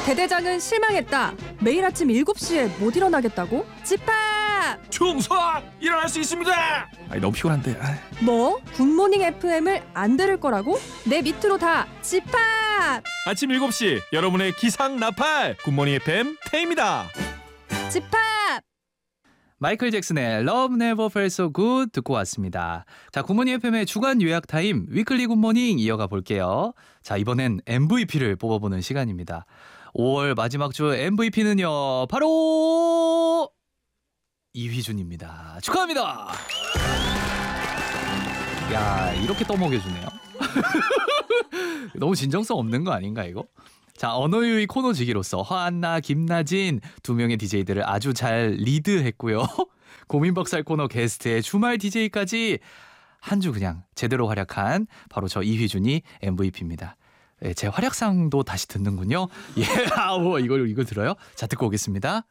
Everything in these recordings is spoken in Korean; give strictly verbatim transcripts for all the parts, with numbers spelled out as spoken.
대대장은 실망했다. 매일 아침 일곱 시에 못 일어나겠다고? 집합! 충성! 일어날 수 있습니다! 아니 너무 피곤한데. 아이. 뭐? 굿모닝 에프엠을 안 들을 거라고? 내 밑으로 다 집합! 아침 일곱 시 여러분의 기상 나팔 굿모닝 에프엠 태입니다. 집합! 마이클 잭슨의 Love Never Felt So Good 듣고 왔습니다. 자, 굿모닝 에프엠의 주간 요약 타임 위클리 굿모닝 이어가 볼게요. 자, 이번엔 엠브이피를 뽑아보는 시간입니다. 오월 마지막 주 엠브이피는요 바로 이휘준입니다. 축하합니다. 야, 이렇게 떠먹여주네요. 너무 진정성 없는 거 아닌가 이거? 자, 언어유희 코너지기로서 허안나, 김나진 두 명의 디제이들을 아주 잘 리드했고요. 고민박살 코너 게스트의 주말 디제이까지 한 주 그냥 제대로 활약한 바로 저 이휘준이 엠브이피입니다. 네, 제 활약상도 다시 듣는군요. 예, 아우 이걸 이걸 들어요? 자, 듣고 오겠습니다.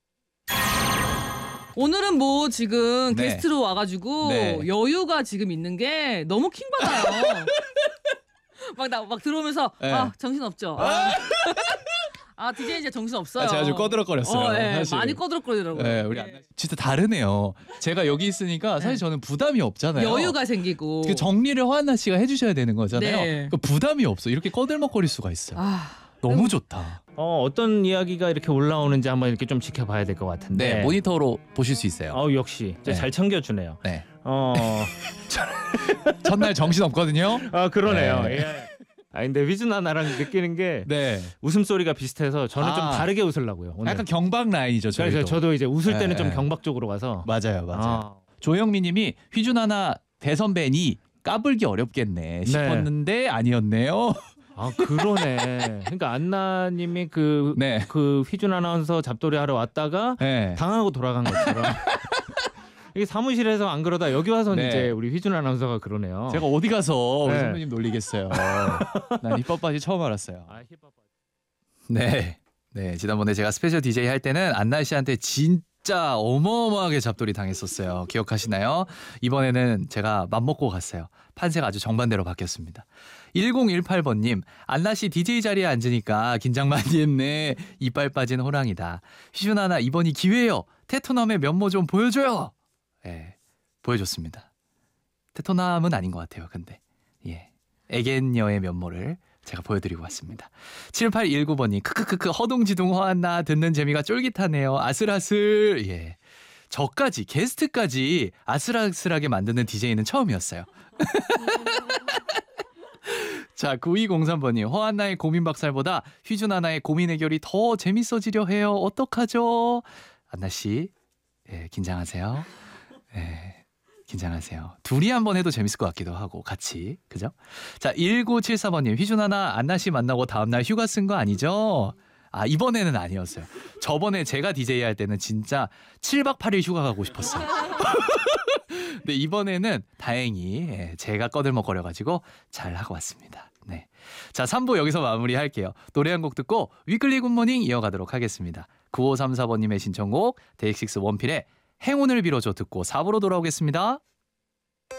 오늘은 뭐 지금 네. 게스트로 와가지고 네. 여유가 지금 있는 게 너무 킹받아요. 막 나 막 들어오면서 네. 아 정신 없죠. 아, 아 디제이 이제 정신 없어요. 아, 제가 좀 꺼드럭거렸어요. 어, 네, 사실. 많이 꺼드럭거리더라고요. 네, 우리 안나 진짜 다르네요. 제가 여기 있으니까 사실 네. 저는 부담이 없잖아요. 여유가 생기고. 그 정리를 허한나 씨가 해주셔야 되는 거잖아요. 네. 그 부담이 없어. 이렇게 꺼들먹거릴 수가 있어요. 아, 너무 좋다. 어, 어떤 이야기가 이렇게 올라오는지 한번 이렇게 좀 지켜봐야 될 것 같은데. 네, 모니터로 보실 수 있어요. 어, 역시 네. 잘 챙겨주네요. 네. 어, 첫날 정신 없거든요. 아 그러네요. 네. 예. 아 근데 휘준아 나랑 느끼는 게 네. 웃음소리가 비슷해서 저는 아. 좀 다르게 웃으려고요. 오늘. 약간 경박 라인이죠. 저희도. 그래서 저도 이제 웃을 때는 네. 좀 경박 쪽으로 가서. 맞아요, 맞아요. 아. 조영민님이 휘준 하나 대선배니 까불기 어렵겠네 싶었는데 아니었네요. 아 그러네. 그러니까 안나님이 그, 네. 그 휘준 아나운서 잡돌이 하러 왔다가 네. 당하고 돌아간 것처럼. 이게 사무실에서 안 그러다 여기 와서 네. 이제 우리 휘준 아나운서가 그러네요. 제가 어디 가서 우리 네. 선배님 놀리겠어요. 난 힙합 바지 처음 알았어요. 아, 힙합. 네. 네, 지난번에 제가 스페셜 디제이 할 때는 안나 씨한테 진짜 어마어마하게 잡돌이 당했었어요. 기억하시나요? 이번에는 제가 맘먹고 갔어요. 판세가 아주 정반대로 바뀌었습니다. 일공일팔 번님, 안나 씨 디제이 자리에 앉으니까 긴장 많이 했네. 이빨 빠진 호랑이다. 휘준 하나 이번이 기회요. 테토남의 면모 좀 보여줘요. 예, 보여줬습니다. 테토남은 아닌 것 같아요. 근데 예, 애견녀의 면모를 제가 보여드리고 왔습니다. 칠팔일구 번님 크크크크 허둥지둥 허안나 듣는 재미가 쫄깃하네요. 아슬아슬. 예, 저까지 게스트까지 아슬아슬하게 만드는 디제이는 처음이었어요. 자, 구이공삼 번님 허안나의 고민박살보다 휘준 하나의 고민 해결이 더 재밌어지려 해요. 어떡하죠? 안나씨 예, 긴장하세요. 예, 긴장하세요. 둘이 한번 해도 재밌을 것 같기도 하고 같이. 그죠? 자, 일구칠사 번님 휘준 하나 안나씨 만나고 다음날 휴가 쓴 거 아니죠? 아, 이번에는 아니었어요. 저번에 제가 디제이 할 때는 진짜 칠박 팔일 휴가 가고 싶었어요. 근데 이번에는 다행히 예, 제가 꺼들먹거려가지고 잘 하고 왔습니다. 네. 자, 삼 부 여기서 마무리할게요. 노래 한 곡 듣고 위클리 굿모닝 이어가도록 하겠습니다. 구오삼사 번님의 신청곡 데이식스 원필의 행운을 빌어줘 듣고 사 부로 돌아오겠습니다.